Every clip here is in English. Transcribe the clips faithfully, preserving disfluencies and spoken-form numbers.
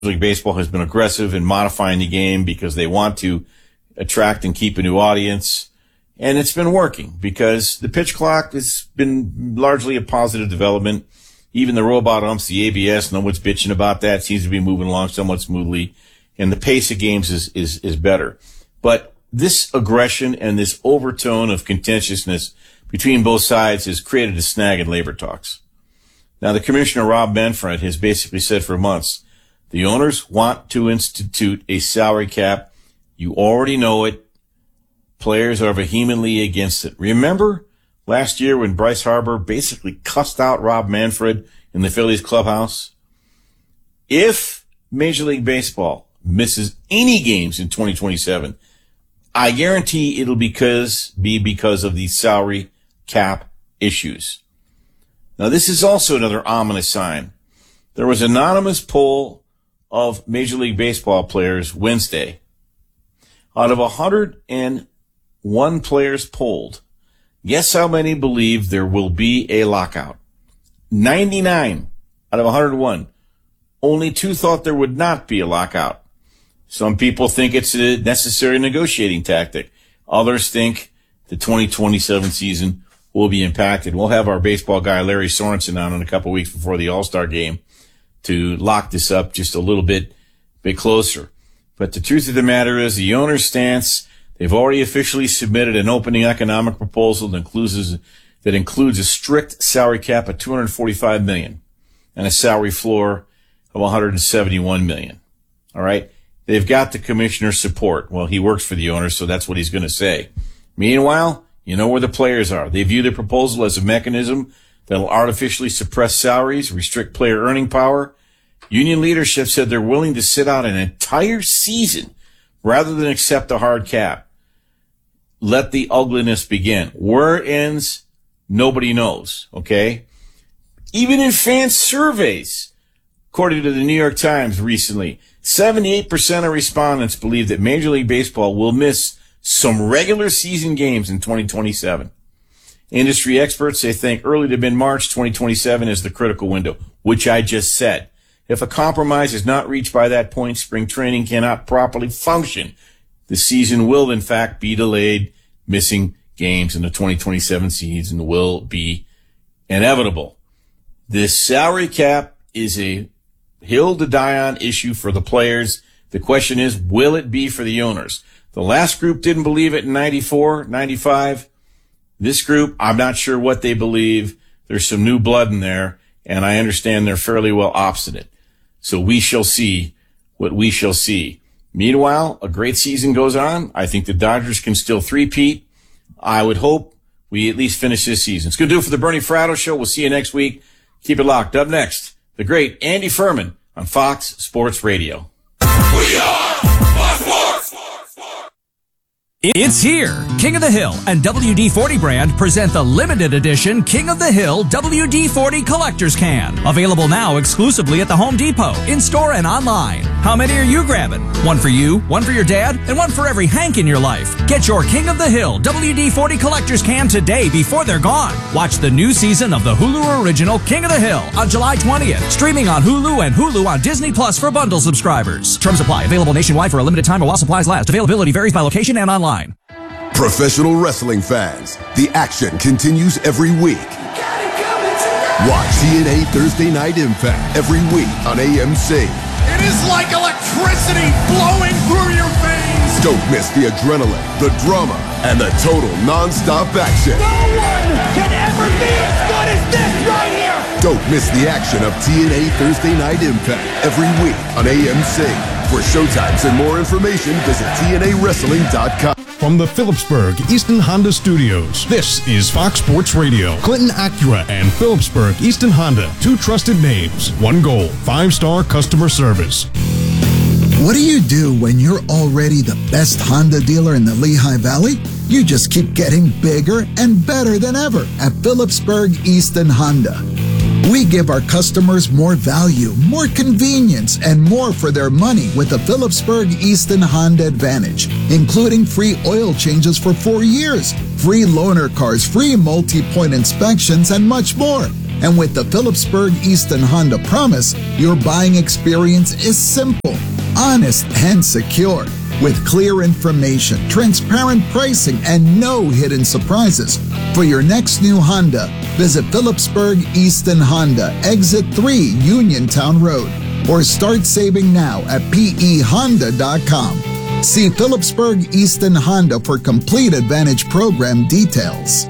League Baseball has been aggressive in modifying the game because they want to attract and keep a new audience. And it's been working because the pitch clock has been largely a positive development. Even the robot umps, the A B S, no one's bitching about that. It seems to be moving along somewhat smoothly. And the pace of games is, is, is better. But this aggression and this overtone of contentiousness between both sides has created a snag in labor talks. Now, the commissioner, Rob Manfred, has basically said for months, the owners want to institute a salary cap. You already know it. Players are vehemently against it. Remember last year when Bryce Harper basically cussed out Rob Manfred in the Phillies clubhouse? If Major League Baseball misses any games in twenty twenty-seven, I guarantee it'll because be because of these salary cap issues. Now, this is also another ominous sign. There was an anonymous poll of Major League Baseball players Wednesday. Out of one hundred one players polled, guess how many believe there will be a lockout? ninety-nine out of one hundred one. Only two thought there would not be a lockout. Some people think it's a necessary negotiating tactic. Others think the twenty twenty-seven season will be impacted. We'll have our baseball guy Larry Sorensen on in a couple weeks before the All-Star game to lock this up just a little bit, bit closer. But the truth of the matter is the owner's stance, they've already officially submitted an opening economic proposal that includes, that includes a strict salary cap of two hundred forty-five million dollars and a salary floor of one hundred seventy-one million dollars. All right. They've got the commissioner's support. Well, he works for the owners, so that's what he's going to say. Meanwhile, you know where the players are. They view the proposal as a mechanism that'll artificially suppress salaries, restrict player earning power. Union leadership said they're willing to sit out an entire season rather than accept a hard cap. Let the ugliness begin. Where it ends, nobody knows, okay? Even in fan surveys, according to the New York Times recently, seventy-eight percent of respondents believe that Major League Baseball will miss some regular season games in twenty twenty-seven. Industry experts, they think early to mid-March twenty twenty-seven is the critical window, which I just said. If a compromise is not reached by that point, spring training cannot properly function. The season will, in fact, be delayed. Missing games in the twenty twenty-seven season will be inevitable. This salary cap is a hill to die on issue for the players. The question is, will it be for the owners? The last group didn't believe it in ninety-four, ninety-five. This group, I'm not sure what they believe. There's some new blood in there, and I understand they're fairly well obstinate. So we shall see what we shall see. Meanwhile, a great season goes on. I think the Dodgers can still three-peat. I would hope we at least finish this season. It's going to do it for the Bernie Fratto Show. We'll see you next week. Keep it locked. Up next, the great Andy Furman on Fox Sports Radio. We are Fox Sports! It's here. King of the Hill and W D forty brand present the limited edition King of the Hill W D forty Collector's Can. Available now exclusively at the Home Depot, in-store and online. How many are you grabbing? One for you, one for your dad, and one for every Hank in your life. Get your King of the Hill W D forty Collector's Can today before they're gone. Watch the new season of the Hulu original King of the Hill on July twentieth. Streaming on Hulu and Hulu on Disney Plus for bundle subscribers. Terms apply. Available nationwide for a limited time while supplies last. Availability varies by location and online. Professional wrestling fans, the action continues every week. Watch T N A Thursday Night Impact every week on A M C. It is like electricity flowing through your veins. Don't miss the adrenaline, the drama, and the total non-stop action. No one can ever be as good as this right here. Don't miss the action of T N A Thursday Night Impact every week on A M C. For showtimes and more information, visit T N A wrestling dot com. From the Phillipsburg Easton Honda Studios, this is Fox Sports Radio. Clinton Acura and Phillipsburg Easton Honda, two trusted names, one goal, five-star customer service. What do you do when you're already the best Honda dealer in the Lehigh Valley? You just keep getting bigger and better than ever at Phillipsburg Easton Honda. We give our customers more value, more convenience, and more for their money with the Phillipsburg Easton Honda Advantage, including free oil changes for four years, free loaner cars, free multi-point inspections, and much more. And with the Phillipsburg Easton Honda Promise, your buying experience is simple, honest, and secure. With clear information, transparent pricing, and no hidden surprises. For your next new Honda, visit Phillipsburg Easton Honda, Exit three, Uniontown Road, or start saving now at P E honda dot com. See Phillipsburg Easton Honda for complete Advantage program details.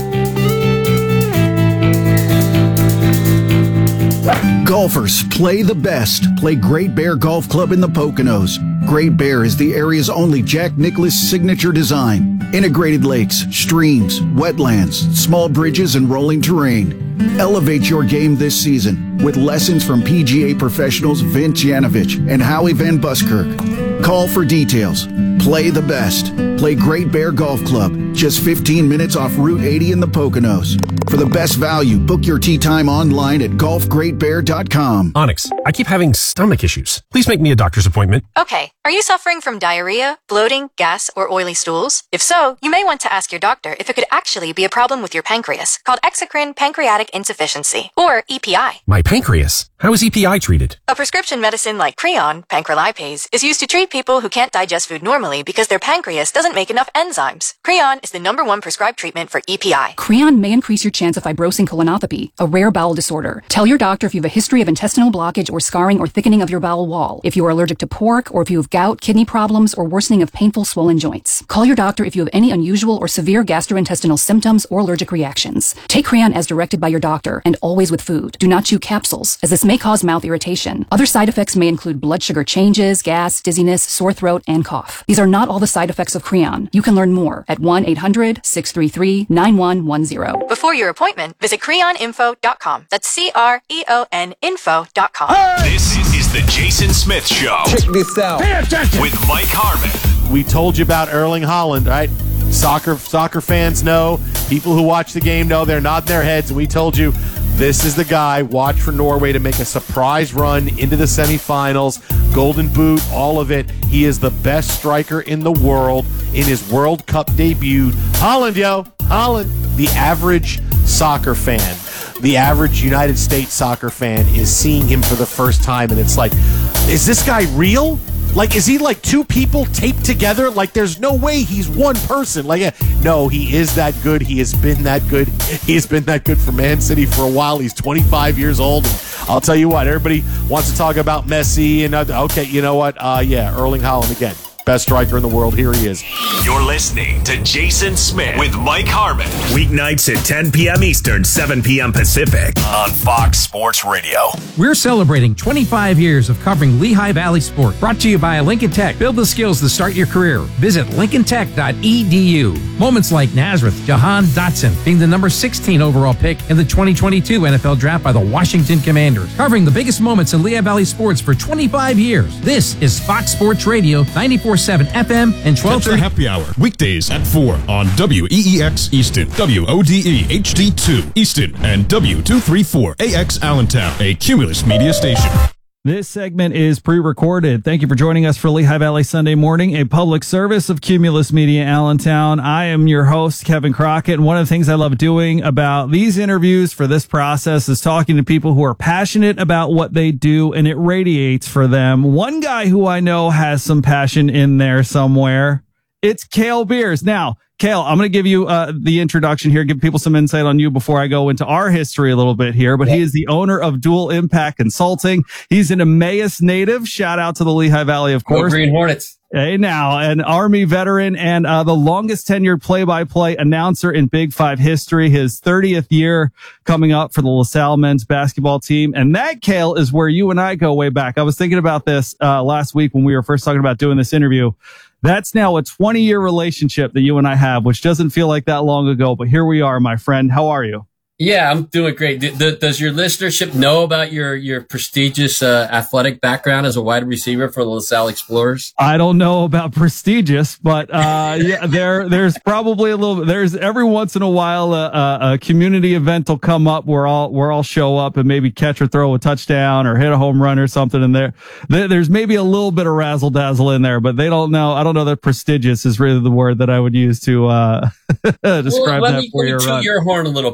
Golfers, play the best. Play Great Bear Golf Club in the Poconos. Great Bear is the area's only Jack Nicklaus signature design. Integrated lakes, streams, wetlands, small bridges, and rolling terrain. Elevate your game this season with lessons from P G A professionals Vince Yanovich and Howie Van Buskirk. Call for details. Play the best. Play Great Bear Golf Club, just fifteen minutes off Route eighty in the Poconos. For the best value, book your tee time online at golf great bear dot com. Onyx, I keep having stomach issues. Please make me a doctor's appointment. Okay. Are you suffering from diarrhea, bloating, gas, or oily stools? If so, you may want to ask your doctor if it could actually be a problem with your pancreas, called exocrine pancreatic insufficiency, or E P I. My pancreas? How is E P I treated? A prescription medicine like Creon, pancrelipase, is used to treat people who can't digest food normally because their pancreas doesn't make enough enzymes. Creon is the number one prescribed treatment for E P I. Creon may increase your chance of fibrosing colonopathy, a rare bowel disorder. Tell your doctor if you have a history of intestinal blockage or scarring or thickening of your bowel wall, if you are allergic to pork, or if you have gout, kidney problems, or worsening of painful swollen joints. Call your doctor if you have any unusual or severe gastrointestinal symptoms or allergic reactions. Take Creon as directed by your doctor, and always with food. Do not chew capsules, as this may cause mouth irritation. Other side effects may include blood sugar changes, gas, dizziness, sore throat, and cough. These are not all the side effects of Creon. You can learn more at one eight hundred six three three nine one one zero. Before your appointment, visit creon info dot com. That's C R E O N info dot com. This is the Jason Smith Show. Check this out. Pay attention. With Mike Harmon. We told you about Erling Haaland, right? Soccer soccer fans know. People who watch the game know. They're nodding their heads. We told you this is the guy. Watch for Norway to make a surprise run into the semifinals. Golden Boot, all of it. He is the best striker in the world in his World Cup debut. Haaland, yo. Haaland. The average soccer fan, the average United States soccer fan is seeing him for the first time, and it's like, is this guy real? Like, is he like two people taped together? Like, there's no way he's one person. Like, no, he is that good. He has been that good. He has been that good for Man City for a while. He's twenty-five years old. And I'll tell you what, everybody wants to talk about Messi. And uh, okay, you know what? Uh, yeah, Erling Haaland again. Best striker in the world. Here he is. You're listening to Jason Smith with Mike Harmon. Weeknights at ten p.m. Eastern, seven p.m. Pacific on Fox Sports Radio. We're celebrating twenty-five years of covering Lehigh Valley sport. Brought to you by Lincoln Tech. Build the skills to start your career. Visit lincoln tech dot e d u. Moments like Nazareth Jahan Dotson being the number sixteen overall pick in the twenty twenty-two N F L Draft by the Washington Commanders. Covering the biggest moments in Lehigh Valley sports for twenty-five years. This is Fox Sports Radio, ninety-four point seven F M and twelve thirty. Happy Hour, weekdays at four on W E E X Easton, W O D E H D two Easton, and W two thirty-four A X Allentown, a Cumulus media station. This segment is pre-recorded. Thank you for joining us for Lehigh Valley Sunday Morning, a public service of Cumulus Media Allentown. I am your host, Kevin Crockett, and one of the things I love doing about these interviews for this process is talking to people who are passionate about what they do, and it radiates for them. One guy who I know has some passion in there somewhere, it's Cale Beers. Now, Cale, I'm going to give you uh, the introduction here, give people some insight on you before I go into our history a little bit here. But he is the owner of Dual Impact Consulting. He's an Emmaus native. Shout out to the Lehigh Valley, of course. Go Green Hornets. Hey, now, an Army veteran and uh, the longest tenured play-by-play announcer in Big Five history. His thirtieth year coming up for the LaSalle men's basketball team. And that, Cale, is where you and I go way back. I was thinking about this uh, last week when we were first talking about doing this interview. That's now a twenty-year relationship that you and I have, which doesn't feel like that long ago. But here we are, my friend. How are you? Yeah, I'm doing great. D- d- does your listenership know about your your prestigious uh, athletic background as a wide receiver for the LaSalle Explorers? I don't know about prestigious, but uh, yeah, there there's probably a little. There's every once in a while a, a, a community event will come up where I'll where I'll show up and maybe catch or throw a touchdown or hit a home run or something. And there, there there's maybe a little bit of razzle dazzle in there, but they don't know. I don't know that prestigious is really the word that I would use to uh, describe well, let that me, for let your me run. toot your horn a little bit. I'm sure you.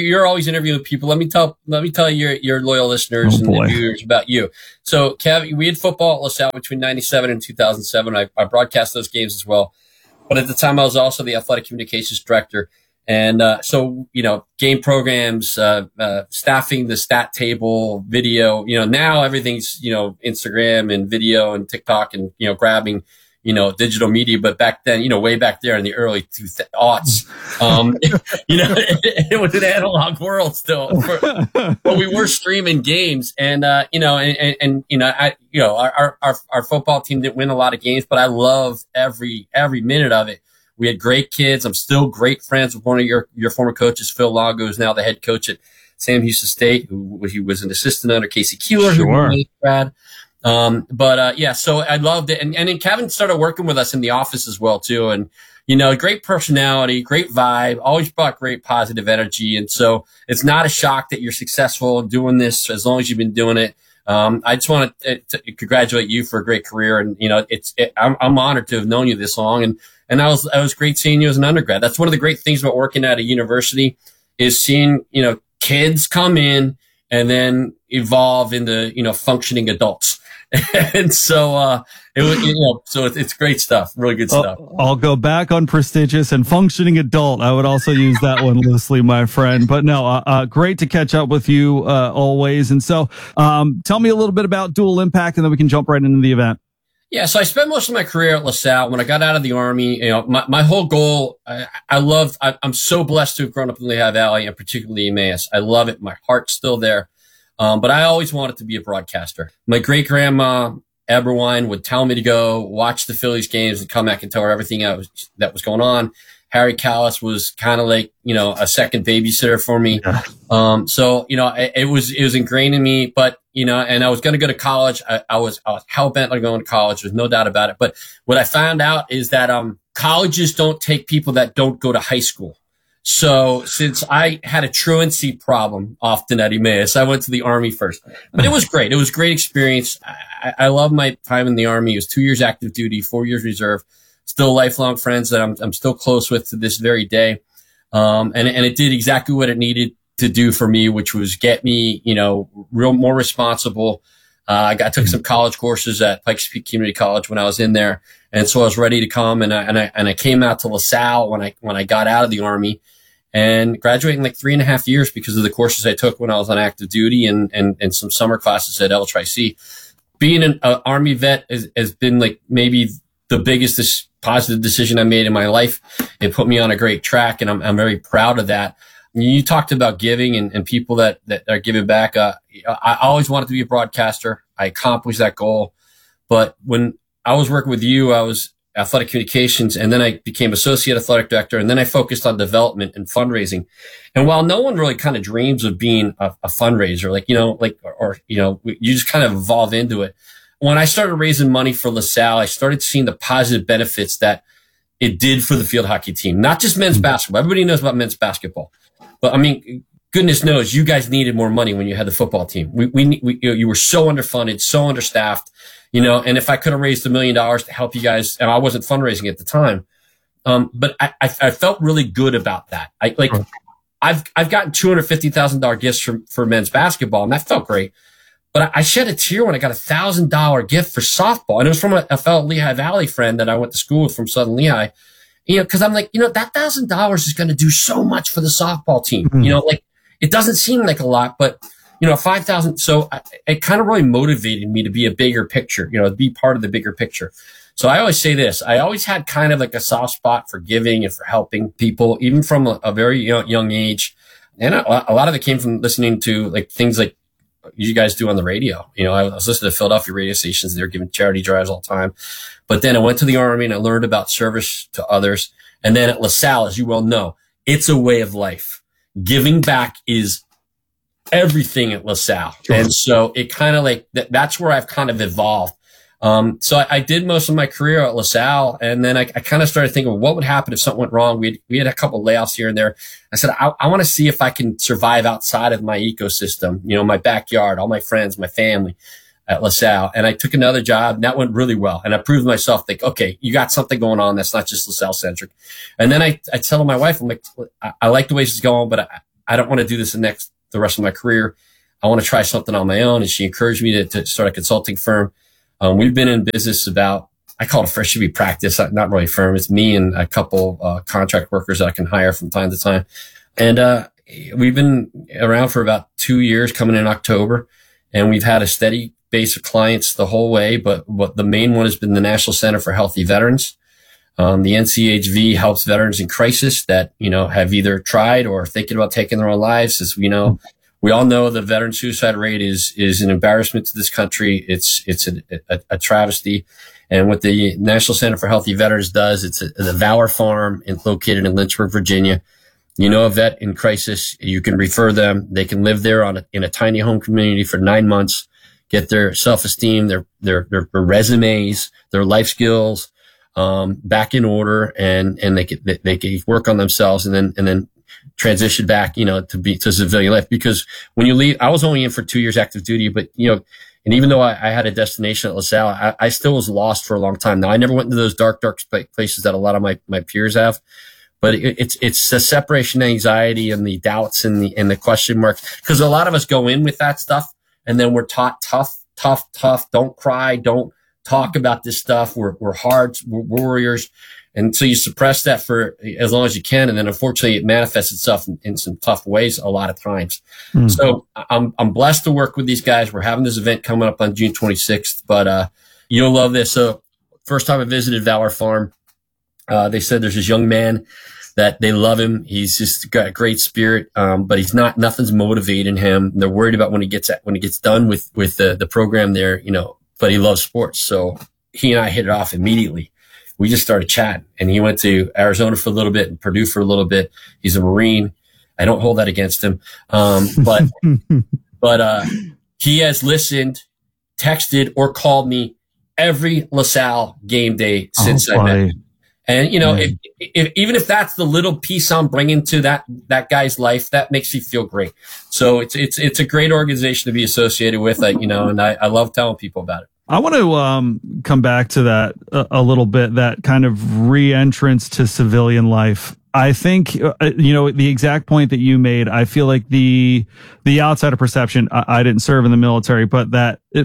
you're always interviewing people. Let me tell, let me tell your, your loyal listeners Oh, and boy. the viewers about you. So, Kev, we had football at LaSalle between ninety-seven and two thousand seven. I, I broadcast those games as well. But at the time, I was also the athletic communications director. And, uh, so, you know, game programs, uh, uh, staffing the stat table, video, you know, now everything's, you know, Instagram and video and TikTok and, you know, grabbing, you know, digital media. But back then, you know, way back there in the early two aughts, um, you know, it, it was an analog world still, For, but we were streaming games and, uh, you know, and, and, and, you know, I, you know, our, our, our football team didn't win a lot of games, but I loved every, every minute of it. We had great kids. I'm still great friends with one of your, your former coaches, Phil Longo, who's now the head coach at Sam Houston State, who he was an assistant under Casey Keeler, Sure. who was grad. Um, but, uh, yeah, so I loved it. And, and then Kevin started working with us in the office as well, too. And, you know, great personality, great vibe, always brought great positive energy. And so it's not a shock that you're successful doing this as long as you've been doing it. Um, I just want to, to congratulate you for a great career. And, you know, it's, it, I'm, I'm honored to have known you this long. And, and I was, I was great seeing you as an undergrad. That's one of the great things about working at a university is seeing, you know, kids come in and then evolve into, you know, functioning adults. And so, uh, it was, you know, so it's, it's great stuff, really good stuff. I'll, I'll go back on prestigious and functioning adult. I would also use that one loosely, my friend. But no, uh, uh, great to catch up with you, uh, always. And so, um, tell me a little bit about Dual Impact and then we can jump right into the event. Yeah, so I spent most of my career at LaSalle. When I got out of the Army, you know, my, my whole goal, I, I loved, I, I'm so blessed to have grown up in the Lehigh Valley and particularly Emmaus. I love it. My heart's still there. Um, but I always wanted to be a broadcaster. My great grandma, Eberwine, would tell me to go watch the Phillies games and come back and tell her everything that was, that was going on. Harry Callis was kind of like, you know, a second babysitter for me. Yeah. Um, so, you know, it, it was, it was ingrained in me, but, you know, and I was going to go to college. I, I was, I was hell bent on going to college. There's no doubt about it. But what I found out is that, um, colleges don't take people that don't go to high school. So since I had a truancy problem often at Emmaus, I went to the Army first, but it was great. It was a great experience. I, I love my time in the Army. It was two years active duty, four years reserve. Still lifelong friends that I'm, I'm still close with to this very day. Um, and, and it did exactly what it needed to do for me, which was get me, you know, real more responsible. Uh, I got, took some college courses at Pikes Peak Community College when I was in there. And so I was ready to come and I, and I, and I came out to LaSalle when I, when I got out of the Army and graduated in like three and a half years because of the courses I took when I was on active duty and, and, and some summer classes at L Tri C. Being an uh, Army vet has, has been like maybe the biggest this positive decision I made in my life. It put me on a great track and I'm, I'm very proud of that. You talked about giving and, and people that, that are giving back. Uh, I always wanted to be a broadcaster. I accomplished that goal. But when I was working with you, I was athletic communications and then I became associate athletic director and then I focused on development and fundraising. And while no one really kind of dreams of being a, a fundraiser, like, you know, like, or, or, you know, you just kind of evolve into it. When I started raising money for LaSalle, I started seeing the positive benefits that it did for the field hockey team, not just men's basketball. Everybody knows about men's basketball, but I mean, goodness knows you guys needed more money when you had the football team. We, we, we you, know, you were so underfunded, so understaffed, you know, and if I could have raised a million dollars to help you guys, and I wasn't fundraising at the time. Um, but I, I, I felt really good about that. I like, I've, I've gotten two hundred fifty thousand dollars gifts for, for men's basketball and that felt great. But I, I shed a tear when I got a thousand dollar gift for softball. And it was from a, a fellow Lehigh Valley friend that I went to school with from Southern Lehigh. You know, cause I'm like, you know, that thousand dollars is going to do so much for the softball team. Mm-hmm. You know, like it doesn't seem like a lot, but you know, five thousand. So I, it kind of really motivated me to be a bigger picture, you know, to be part of the bigger picture. So I always say this, I always had kind of like a soft spot for giving and for helping people, even from a, a very young, young age. And a, a lot of it came from listening to like things like you guys do on the radio. You know, I was listening to Philadelphia radio stations. They're giving charity drives all the time. But then I went to the Army and I learned about service to others. And then at LaSalle, as you well know, it's a way of life. Giving back is everything at LaSalle. Sure. And so it kind of like, th- that's where I've kind of evolved. Um, so I, I did most of my career at LaSalle. And then I, I kind of started thinking, well, what would happen if something went wrong? We had, we had a couple of layoffs here and there. I said, I, I want to see if I can survive outside of my ecosystem, you know, my backyard, all my friends, my family at LaSalle. And I took another job and that went really well. And I proved myself like, okay, you got something going on that's not just LaSalle centric. And then I, I tell my wife, I'm like, I, I like the way she's going, but I, I don't want to do this the next, the rest of my career. I want to try something on my own. And she encouraged me to, to start a consulting firm. Um, we've been in business about, I call it a fresh, should be practice, not really a firm. It's me and a couple, uh, contract workers that I can hire from time to time. And, uh, we've been around for about two years coming in October, and we've had a steady base of clients the whole way. But what the main one has been the National Center for Healthy Veterans. Um, the N C H V helps veterans in crisis that, you know, have either tried or thinking about taking their own lives. As we know, we all know the veteran suicide rate is, is an embarrassment to this country. It's, it's a, a, a travesty. And what the National Center for Healthy Veterans does, it's a, the Valor Farm in, located in Lynchburg, Virginia. You know, a vet in crisis, you can refer them. They can live there on a, in a tiny home community for nine months, get their self-esteem, their, their, their, their resumes, their life skills, um, back in order, and, and they could, they can work on themselves and then, and then transition back, you know, to be, to civilian life. Because when you leave, I was only in for two years active duty, but, you know, and even though I, I had a destination at LaSalle, I, I still was lost for a long time. Now, I never went into those dark, dark places that a lot of my, my peers have. But it, it's, it's the separation anxiety and the doubts and the, and the question marks. Cause a lot of us go in with that stuff and then we're taught tough, tough, tough. Don't cry. Don't talk about this stuff. We're, we're hard. We're warriors. And so you suppress that for as long as you can. And then unfortunately it manifests itself in, in some tough ways a lot of times. Mm-hmm. So I'm, I'm blessed to work with these guys. We're having this event coming up on June twenty-sixth, but, uh, you'll love this. So first time I visited Valor Farm, uh, they said there's this young man that they love him. He's just got a great spirit. Um, but he's not, nothing's motivating him. They're worried about when he gets at, when he gets done with, with the, the program there, you know, but he loves sports. So he and I hit it off immediately. We just started chatting, and he went to Arizona for a little bit and Purdue for a little bit. He's a Marine. I don't hold that against him. Um, but, but, uh, he has listened, texted, or called me every LaSalle game day since oh, I met him. And, you know, if, if, even if that's the little piece I'm bringing to that, that guy's life, that makes me feel great. So it's, it's, it's a great organization to be associated with, like, you know, and I, I love telling people about it. I want to um, come back to that a, a little bit, that kind of re-entrance to civilian life. I think, uh, you know, the exact point that you made, I feel like the, the outsider perception, I, I didn't serve in the military, but that it,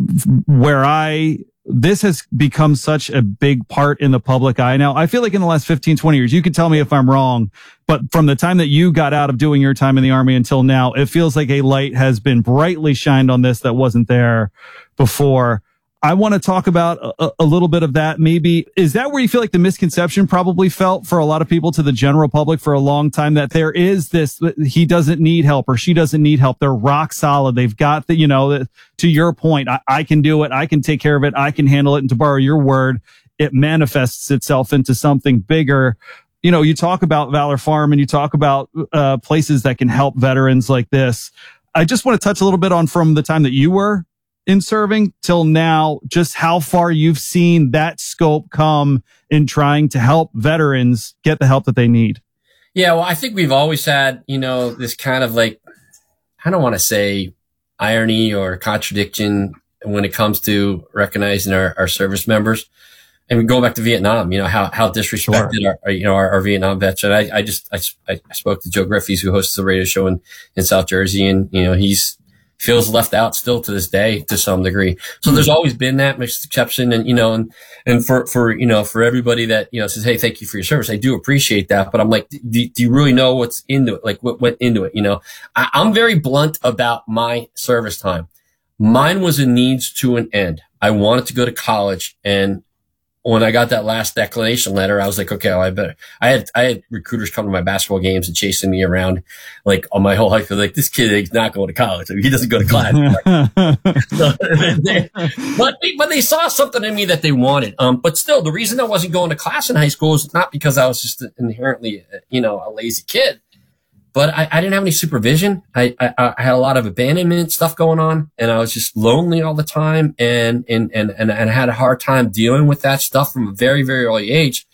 where I, this has become such a big part in the public eye now. I feel like in the last fifteen, twenty years, you can tell me if I'm wrong, but from the time that you got out of doing your time in the Army until now, it feels like a light has been brightly shined on this that wasn't there before. I want to talk about a, a little bit of that. Maybe is that where you feel like the misconception probably felt for a lot of people, to the general public for a long time, that there is this, he doesn't need help or she doesn't need help. They're rock solid. They've got the, you know, to your point, I, I can do it. I can take care of it. I can handle it. And to borrow your word, it manifests itself into something bigger. You know, you talk about Valor Farm and you talk about uh, places that can help veterans like this. I just want to touch a little bit on, from the time that you were in serving till now, just how far you've seen that scope come in trying to help veterans get the help that they need. Yeah, well, I think we've always had, you know, this kind of like, I don't want to say irony or contradiction when it comes to recognizing our, our service members. And we go back to Vietnam, you know, how, how disrespected sure. our, you know, our, our Vietnam vets. And I, I just, I, I spoke to Joe Griffiths, who hosts the radio show in, in South Jersey. And, you know, he's, feels left out still to this day to some degree. So there's always been that misconception. And, you know, and, and for, for, you know, for everybody that, you know, says, hey, thank you for your service, I do appreciate that. But I'm like, do, do you really know what's into it? Like what went into it? You know, I, I'm very blunt about my service time. Mine was a needs to an end. I wanted to go to college, and when I got that last declination letter, I was like, okay, well, I better, I had, I had recruiters come to my basketball games and chasing me around like all my whole life. They're like, this kid is not going to college. I mean, he doesn't go to class. so, they, but, but they saw something in me that they wanted. Um, but still, the reason I wasn't going to class in high school is not because I was just inherently, you know, a lazy kid, but I, I didn't have any supervision. I, I, I had a lot of abandonment stuff going on, and I was just lonely all the time, and, and, and, and, and I had a hard time dealing with that stuff from a very, very early age.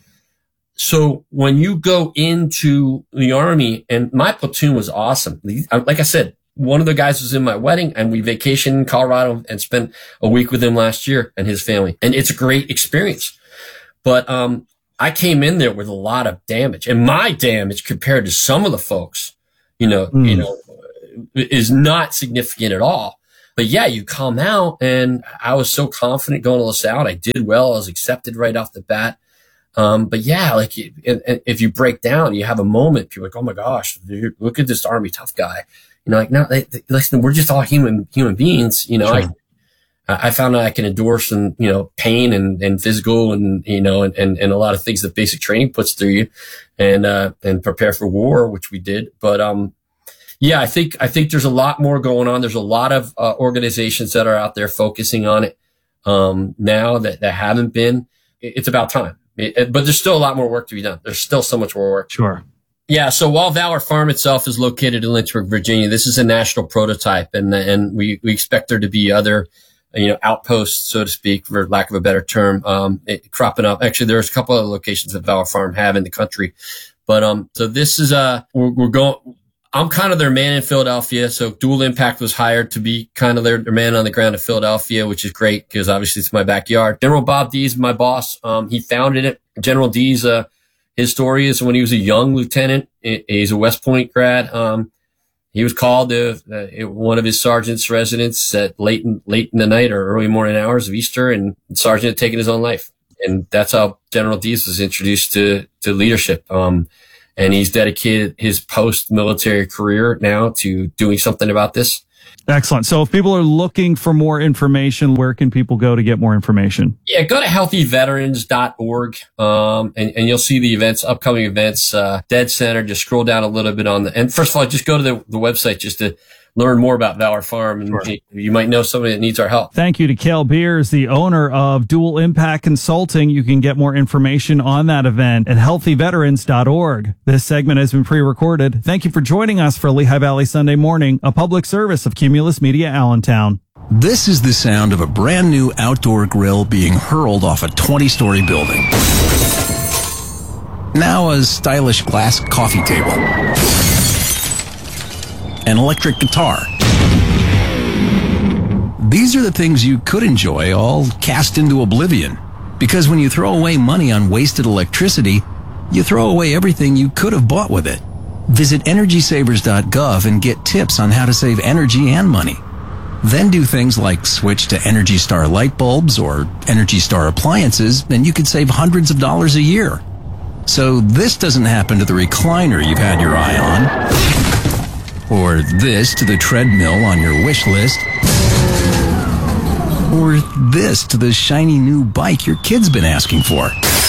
So when you go into the Army, and my platoon was awesome. Like I said, one of the guys was in my wedding, and we vacationed in Colorado and spent a week with him last year and his family. And it's a great experience. But, um, I came in there with a lot of damage, and my damage compared to some of the folks, you know, Mm. you know, is not significant at all. But yeah, you come out, and I was so confident going to LaSalle. I did well. I was accepted right off the bat. Um, but yeah, like if you break down, you have a moment. People are like, oh my gosh, dude, look at this Army tough guy. You know, like no, they, they, listen, we're just all human human beings. You know, Sure. I I found out I can endure some, you know, pain and, and physical and, you know, and, and, and a lot of things that basic training puts through you, and uh, and prepare for war, which we did. But um. Yeah, I think, I think there's a lot more going on. There's a lot of uh, organizations that are out there focusing on it, um, now that, that haven't been. It, it's about time. It, it, but there's still a lot more work to be done. There's still so much more work. Sure. Yeah. So while Valor Farm itself is located in Lynchburg, Virginia, this is a national prototype, and, and we, we expect there to be other, you know, outposts, so to speak, for lack of a better term, um, it, cropping up. Actually, there's a couple of locations that Valor Farm have in the country. But, um, so this is, uh, we're, we're going, I'm kind of their man in Philadelphia. So Dual Impact was hired to be kind of their, their man on the ground in Philadelphia, which is great because obviously it's my backyard. General Bob Dees, my boss, um, he founded it. General Dees, uh, his story is when he was a young lieutenant. He's a West Point grad. Um, he was called to uh, one of his sergeant's residence at late in, late in the night or early morning hours of Easter, and the sergeant had taken his own life. And that's how General Dees was introduced to, to leadership. Um, And he's dedicated his post-military career now to doing something about this. Excellent. So if people are looking for more information, where can people go to get more information? Yeah, go to healthy veterans dot org, um, and, and you'll see the events, upcoming events, uh, dead center. Just scroll down a little bit on the, and first of all, just go to the, the website just to learn more about Valor Farm, and sure. you might know somebody that needs our help. Thank you to Cale Beers, the owner of Dual Impact Consulting. You can get more information on that event at healthy veterans dot org. This segment has been pre-recorded. Thank you for joining us for Lehigh Valley Sunday Morning, a public service of Cumulus Media Allentown. This is the sound of a brand new outdoor grill being hurled off a twenty-story building. Now a stylish glass coffee table. An electric guitar. These are the things you could enjoy, all cast into oblivion. Because when you throw away money on wasted electricity, you throw away everything you could have bought with it. Visit energy savers dot gov and get tips on how to save energy and money. Then do things like switch to Energy Star light bulbs or Energy Star appliances, and you could save hundreds of dollars a year. So this doesn't happen to the recliner you've had your eye on. Or this to the treadmill on your wish list. Or this to the shiny new bike your kid's been asking for.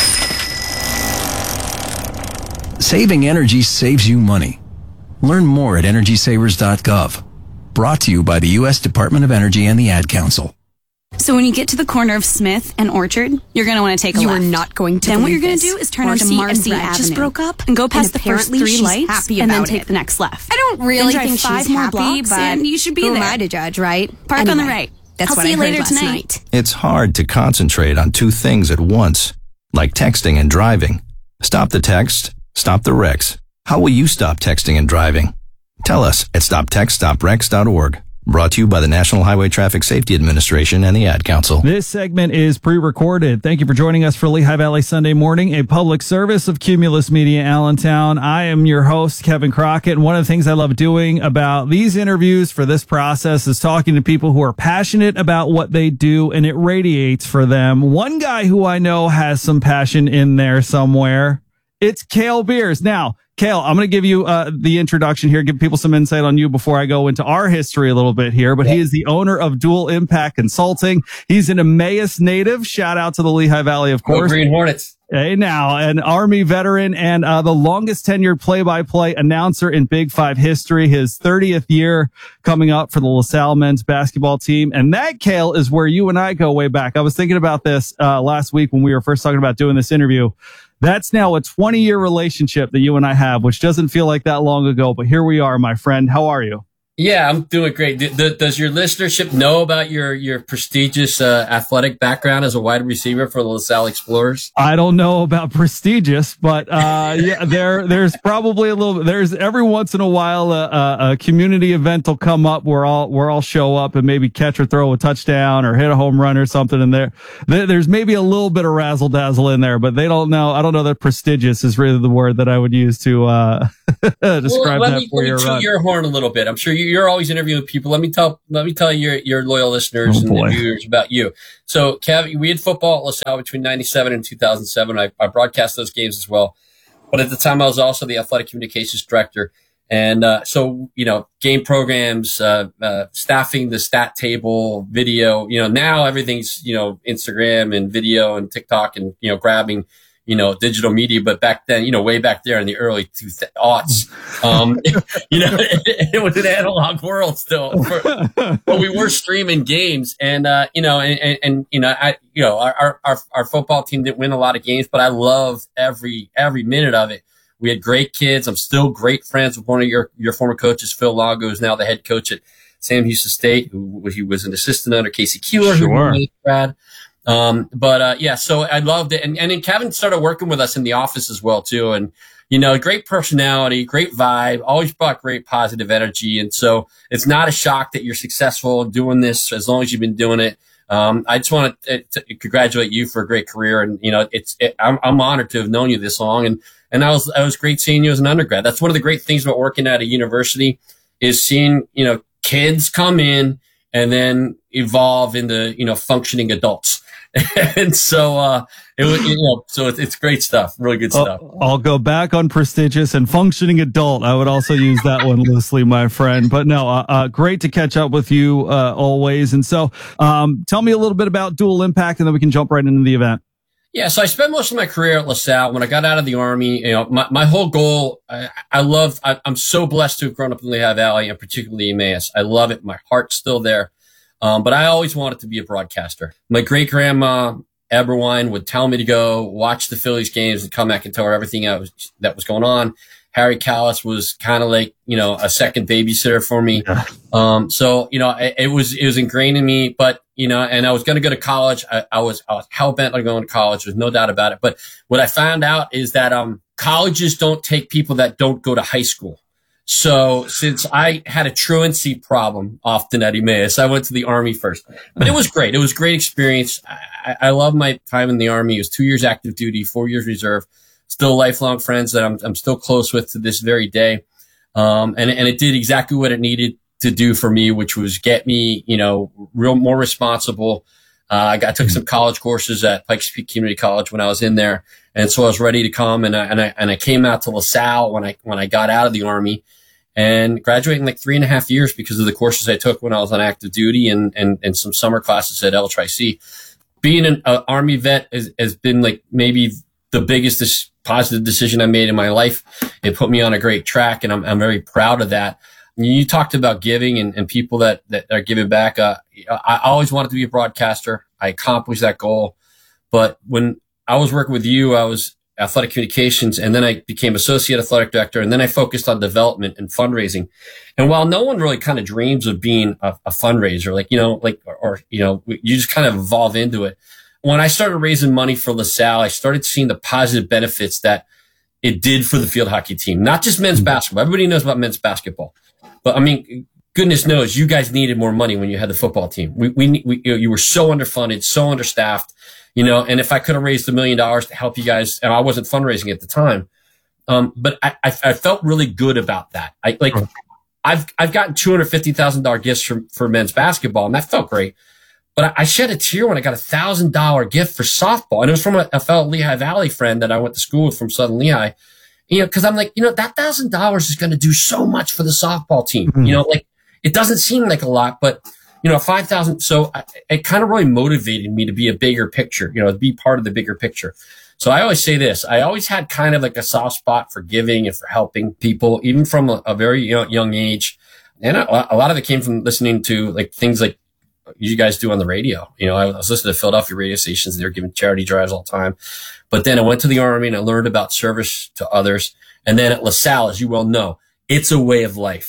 Saving energy saves you money. Learn more at energy savers dot gov. Brought to you by the U S Department of Energy and the Ad Council. So when you get to the corner of Smith and Orchard, you're going to want to take a you left. You are not going to Then what you're going to do is turn Marcy onto Marcy and Brett Avenue. just broke up and go past and the first three she's lights happy and then about take it. the next left. I don't really then drive think five she's more happy, blocks but and you should be who there. am I to judge, right? Park anyway, on the right. That's I'll what see I you heard later last tonight. night. It's hard to concentrate on two things at once, like texting and driving. Stop the text, stop the wrecks. How will you stop texting and driving? Tell us at stop text stop wrecks dot org. Brought to you by the National Highway Traffic Safety Administration and the Ad Council. This segment is pre-recorded. Thank you for joining us for Lehigh Valley Sunday Morning, a public service of Cumulus Media Allentown. I am your host, Kevin Crockett, and one of the things I love doing about these interviews for this process is talking to people who are passionate about what they do, and it radiates for them. One guy who I know has some passion in there somewhere, it's Cale Beers. Now, Cale, I'm going to give you uh, the introduction here, give people some insight on you before I go into our history a little bit here. But yeah. He is the owner of Dual Impact Consulting. He's an Emmaus native. Shout out to the Lehigh Valley, of course. Go Green Hornets. Hey, now, an Army veteran and uh, the longest tenured play-by-play announcer in Big Five history. His thirtieth year coming up for the LaSalle men's basketball team. And that, Cale, is where you and I go way back. I was thinking about this uh, last week when we were first talking about doing this interview. That's now a twenty-year relationship that you and I have, which doesn't feel like that long ago, but here we are, my friend. How are you? Yeah, I'm doing great. D- d- does your listenership know about your your prestigious uh, athletic background as a wide receiver for the LaSalle Explorers? I don't know about prestigious, but uh, yeah, there there's probably a little. There's every once in a while a, a, a community event will come up where I'll where I'll show up and maybe catch or throw a touchdown or hit a home run or something. And there, there there's maybe a little bit of razzle dazzle in there, but they don't know. I don't know that prestigious is really the word that I would use to uh, describe well, let that me, for let your me run. toot your horn a little bit. I'm sure you, you're always interviewing people. Let me tell let me tell your your loyal listeners Oh, and boy. the viewers about you. So, Kev, we had football at LaSalle between ninety-seven and two thousand seven. I, I broadcast those games as well. But at the time, I was also the athletic communications director. And uh, so, you know, game programs, uh, uh, staffing the stat table, video. You know, now everything's, you know, Instagram and video and TikTok and, you know, grabbing, you know, digital media. But back then, you know, way back there in the early two aughts, um, you know, it, it was an analog world still. For, but we were streaming games, and uh, you know, and, and, and you know, I, you know, our, our our football team didn't win a lot of games, but I loved every every minute of it. We had great kids. I'm still great friends with one of your your former coaches, Phil Longo, who's now the head coach at Sam Houston State, who he was an assistant under Casey Keeler, Sure. who was grad. Um, but, uh, yeah, so I loved it. And, and then Kevin started working with us in the office as well, too. And, you know, great personality, great vibe, always brought great positive energy. And so it's not a shock that you're successful doing this as long as you've been doing it. Um, I just want to, to congratulate you for a great career. And, you know, it's, it, I'm, I'm honored to have known you this long. And, and I was, I was great seeing you as an undergrad. That's one of the great things about working at a university is seeing, you know, kids come in and then evolve into, you know, functioning adults. And so, uh, it was, you know, so it's, it's great stuff, really good stuff. I'll, I'll go back on prestigious and functioning adult. I would also use that one loosely, my friend. But no, uh, uh, great to catch up with you uh, always. And so, um, tell me a little bit about Dual Impact, and then we can jump right into the event. Yeah, so I spent most of my career at LaSalle. When I got out of the Army, you know, my, my whole goal, I, I love, I, I'm so blessed to have grown up in the Lehigh Valley, and particularly Emmaus. I love it. My heart's still there. Um, but I always wanted to be a broadcaster. My great grandma, Eberwine, would tell me to go watch the Phillies games and come back and tell her everything that was, that was going on. Harry Callis was kind of like, you know, a second babysitter for me. Yeah. Um, so, you know, it, it was, it was ingrained in me, but, you know, and I was going to go to college. I, I was, I was hell bent on going to college. There's no doubt about it. But what I found out is that, um, colleges don't take people that don't go to high school. So since I had a truancy problem often at Emmaus, I went to the Army first. But it was great. It was a great experience. I, I love my time in the Army. It was two years active duty, four years reserve. Still lifelong friends that I'm, I'm still close with to this very day. Um, and, and it did exactly what it needed to do for me, which was get me, you know, real more responsible. Uh, I got, took some college courses at Pikes Peak Community College when I was in there. And so I was ready to come, and I, and I, and I came out to LaSalle when I, when I got out of the Army, and graduated in like three and a half years because of the courses I took when I was on active duty and, and, and some summer classes at L Tri C. Being an uh, Army vet has, has been like maybe the biggest dis- positive decision I made in my life. It put me on a great track, and I'm, I'm very proud of that. You talked about giving and, and people that, that are giving back. Uh, I always wanted to be a broadcaster. I accomplished that goal. But when I was working with you, I was athletic communications, and then I became associate athletic director, and then I focused on development and fundraising. And while no one really kind of dreams of being a, a fundraiser, like, you know, like, or, or, you know, you just kind of evolve into it. When I started raising money for LaSalle, I started seeing the positive benefits that it did for the field hockey team, not just men's basketball. Everybody knows about men's basketball. But I mean, goodness knows you guys needed more money when you had the football team. We, we, we you were so underfunded, so understaffed, you know, and if I could have raised a million dollars to help you guys, and I wasn't fundraising at the time. Um, but I, I, I felt really good about that. I like, I've, I've gotten two hundred fifty thousand dollars gifts for, for men's basketball, and that felt great. But I, I shed a tear when I got a thousand dollar gift for softball. And it was from a, a fellow Lehigh Valley friend that I went to school with from Southern Lehigh. You know, cause I'm like, you know, that thousand dollars is going to do so much for the softball team. Mm-hmm. You know, like it doesn't seem like a lot, but you know, five thousand. So I, it kind of really motivated me to be a bigger picture, you know, to be part of the bigger picture. So I always say this, I always had kind of like a soft spot for giving and for helping people, even from a, a very young, young age. And a, a lot of it came from listening to like things like you guys do on the radio. You know, I was listening to Philadelphia radio stations, and they were giving charity drives all the time. But then I went to the Army and I learned about service to others. And then at LaSalle, as you well know, it's a way of life.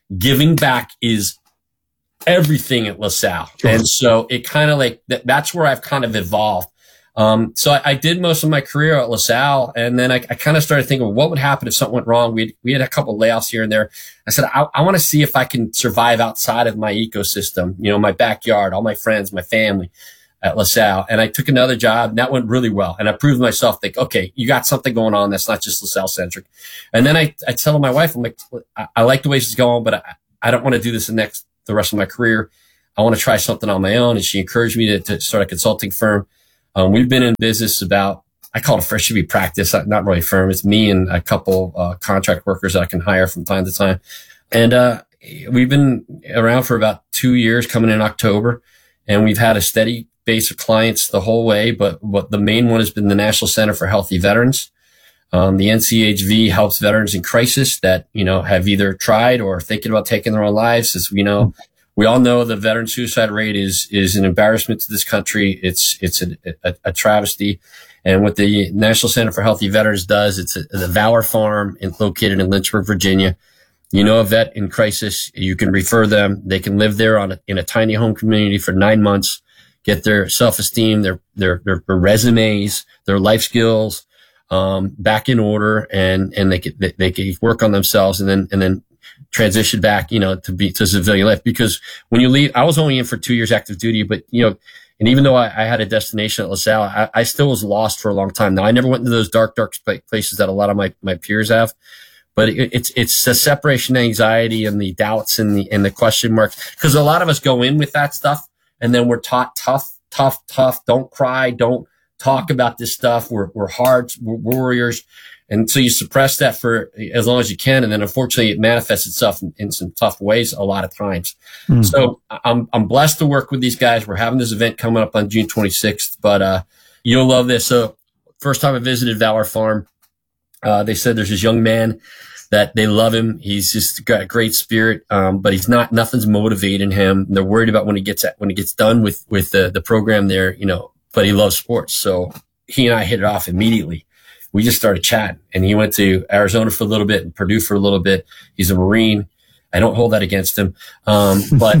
giving back is everything at LaSalle. Sure. And so it kind of like, that, that's where I've kind of evolved. Um, so I, I did most of my career at LaSalle, and then I, I kind of started thinking, well, what would happen if something went wrong? We had, we had a couple of layoffs here and there. I said, I, I want to see if I can survive outside of my ecosystem, you know, my backyard, all my friends, my family at LaSalle. And I took another job, and that went really well. And I proved myself, like, okay, you got something going on that's not just LaSalle centric. And then I, I tell my wife, I'm like, I, I like the way she's going, but I, I don't want to do this the next, the rest of my career. I want to try something on my own. And she encouraged me to, to start a consulting firm. Um, we've been in business about, I call it a fresh, should be practice, not really firm. It's me and a couple, uh, contract workers that I can hire from time to time. And, uh, we've been around for about two years coming in October, and we've had a steady base of clients the whole way. But what the main one has been the National Center for Healthy Veterans. Um, the N C H V helps veterans in crisis that, you know, have either tried or thinking about taking their own lives. As we know, we all know the veteran suicide rate is, is an embarrassment to this country. It's, it's a, a, a travesty. And what the National Center for Healthy Veterans does, it's a, the Valor Farm in, located in Lynchburg, Virginia. You know, a vet in crisis, you can refer them. They can live there on a, in a tiny home community for nine months, get their self-esteem, their, their, their, their resumes, their life skills, um, back in order, and, and they can, they, they can work on themselves, and then, and then, transition back, you know, to be to civilian life. Because when you leave, I was only in for two years active duty, but, you know, and even though I, I had a destination at LaSalle, I, I still was lost for a long time. Now, I never went into those dark, dark places that a lot of my, my peers have, but it, it's, it's the separation anxiety and the doubts and the, and the question marks. Cause a lot of us go in with that stuff, and then we're taught tough, tough, tough. Don't cry. Don't talk about this stuff. We're, we're hard. We're warriors. And so you suppress that for as long as you can. And then unfortunately it manifests itself in, in some tough ways a lot of times. Mm-hmm. So I'm, I'm blessed to work with these guys. We're having this event coming up on June twenty-sixth, but, uh, you'll love this. So first time I visited Valor Farm, uh, they said there's this young man that they love him. He's just got a great spirit. Um, but he's not, nothing's motivating him. They're worried about when he gets at, when he gets done with, with the, the program there, you know, but he loves sports. So he and I hit it off immediately. We just started chatting, and he went to Arizona for a little bit and Purdue for a little bit. He's a Marine. I don't hold that against him. Um, but,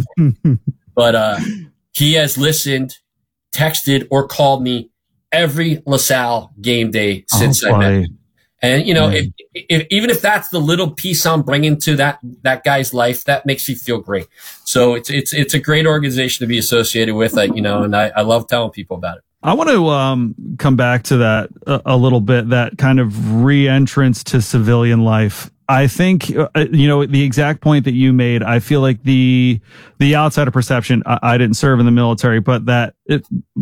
but, uh, he has listened, texted, or called me every LaSalle game day since oh, I met him. And, you know, if, if, even if that's the little piece I'm bringing to that, that guy's life, that makes me feel great. So it's, it's, it's a great organization to be associated with, like, you know, and I, I love telling people about it. I want to um, come back to that a, a little bit, that kind of re-entrance to civilian life. I think, uh, you know, the exact point that you made, I feel like the the outsider perception, I, I didn't serve in the military, but that it,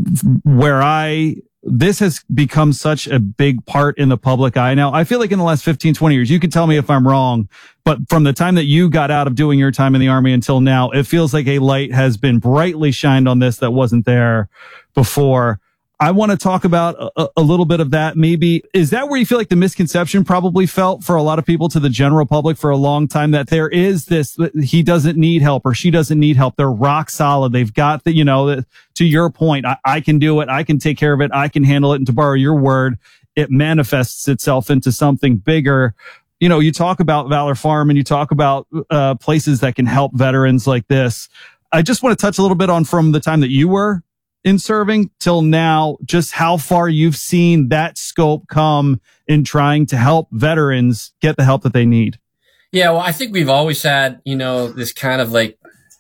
where I, this has become such a big part in the public eye now. I feel like in the last fifteen, twenty years, you can tell me if I'm wrong, but from the time that you got out of doing your time in the Army until now, it feels like a light has been brightly shined on this that wasn't there before. I want to talk about a, a little bit of that. Maybe, is that where you feel like the misconception probably felt for a lot of people, to the general public for a long time, that there is this, he doesn't need help or she doesn't need help. They're rock solid. They've got the, you know, to your point, I, I can do it. I can take care of it. I can handle it. And to borrow your word, it manifests itself into something bigger. You know, you talk about Valor Farm and you talk about uh, places that can help veterans like this. I just want to touch a little bit on, from the time that you were in serving till now, just how far you've seen that scope come in trying to help veterans get the help that they need. Yeah, well, I think we've always had, you know, this kind of like,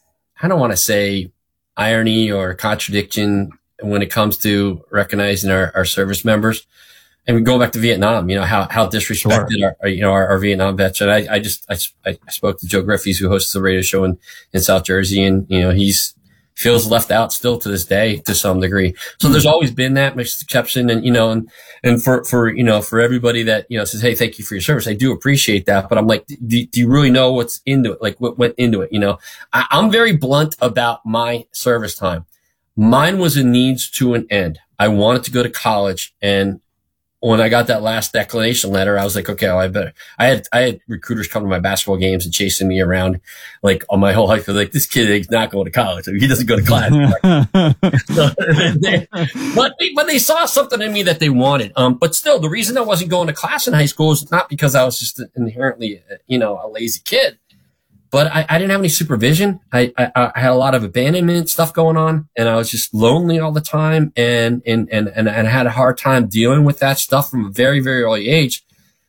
I don't want to say irony or contradiction when it comes to recognizing our, our service members. And we go back to Vietnam, you know, how, how disrespected sure. our, you know, our, our Vietnam vets. And I, I just, I, I spoke to Joe Griffiths, who hosts the radio show in, in South Jersey. And, you know, he's, feels left out still to this day to some degree. So there's always been that misconception. And, you know, and, and for, for, you know, for everybody that, you know, says, hey, thank you for your service, I do appreciate that. But I'm like, do, do you really know what's into it? Like what went into it? You know, I, I'm very blunt about my service time. Mine was a needs to an end. I wanted to go to college, and when I got that last declination letter, I was like, okay, well, I better, I had, I had recruiters come to my basketball games and chasing me around like all my whole life. Like, this kid is not going to college. I mean, he doesn't go to class. so, they, but, they, but they saw something in me that they wanted. Um, but still, the reason I wasn't going to class in high school is not because I was just inherently, you know, a lazy kid. but I, I didn't have any supervision. I, I, I had a lot of abandonment stuff going on, and I was just lonely all the time, and, and, and, and, and I had a hard time dealing with that stuff from a very, very early age.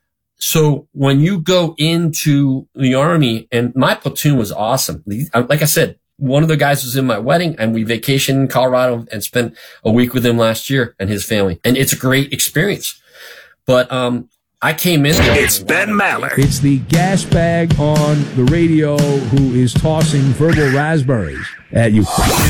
So when you go into the Army, and my platoon was awesome. Like I said, one of the guys was in my wedding, and we vacationed in Colorado and spent a week with him last year and his family. And it's a great experience. But, um, I came in there. It's Ben Maller. It's the gas bag on the radio who is tossing verbal raspberries at you.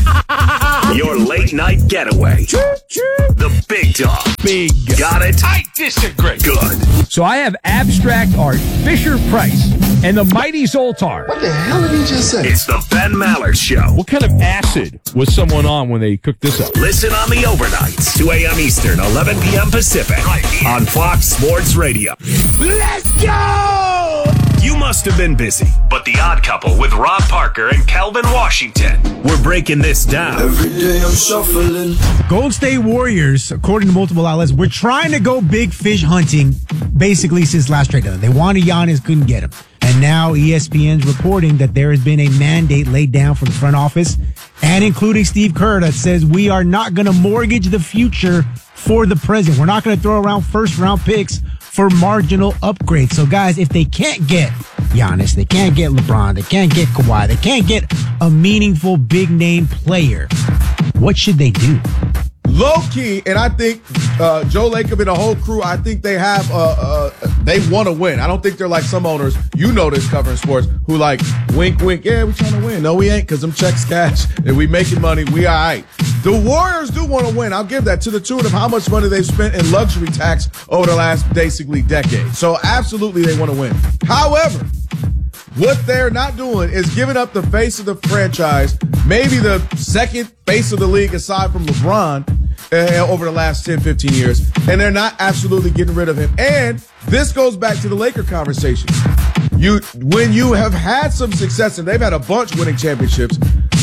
Your late night getaway. The big dog. Big. Got it? I disagree. Good. So I have abstract art, Fisher Price, and the mighty Zoltar. What the hell did he just say? It's the Ben Maller Show. What kind of acid was someone on when they cooked this up? Listen on the overnights, two a.m. Eastern, eleven p.m. Pacific, right here on Fox Sports Radio. Let's go! You must have been busy, but The Odd Couple with Rob Parker and Calvin Washington. We're breaking this down. Every day I'm shuffling. Golden State Warriors, according to multiple outlets, were trying to go big fish hunting basically since last trade deadline. They wanted Giannis, couldn't get him. And now E S P N's reporting that there has been a mandate laid down from the front office and including Steve Kerr that says we are not going to mortgage the future for the present. We're not going to throw around first round picks for marginal upgrades. So guys, if they can't get Giannis, they can't get LeBron, they can't get Kawhi, they can't get a meaningful big name player, what should they do? Low key, and I think uh, Joe Lacob and the whole crew, I think they have, uh, uh, they want to win. I don't think they're like some owners, you know this covering sports, who like, wink, wink, yeah, we trying to win. No, we ain't, because them checks cash, and we making money, we all right. The Warriors do want to win. I'll give that to the tune of how much money they've spent in luxury tax over the last basically decade. So absolutely they want to win. However, what they're not doing is giving up the face of the franchise, maybe the second face of the league aside from LeBron uh, over the last ten, fifteen years, and they're not absolutely getting rid of him. And this goes back to the Laker conversation. You, when you have had some success, and they've had a bunch winning championships,